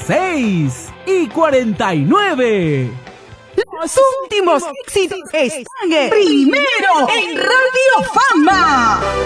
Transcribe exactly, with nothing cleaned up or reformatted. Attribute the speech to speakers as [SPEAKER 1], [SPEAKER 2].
[SPEAKER 1] seis y cuarenta y nueve.
[SPEAKER 2] Los últimos éxitos están en primero en Radio Fama.